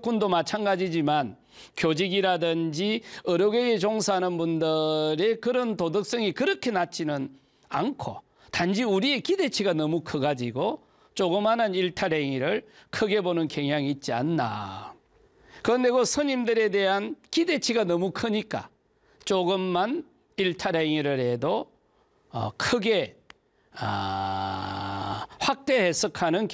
기독군도 마찬가지지만 교직이라든지 의료계에 종사하는 분들의 그런 도덕성이 그렇게 낮지는 않고 단지 우리의 기대치가 너무 커가지고 조그마한 일탈행위를 크게 보는 경향이 있지 않나. 그런데 그 스님들에 대한 기대치가 너무 크니까 조금만 일탈행위를 해도 크게 확대 해석하는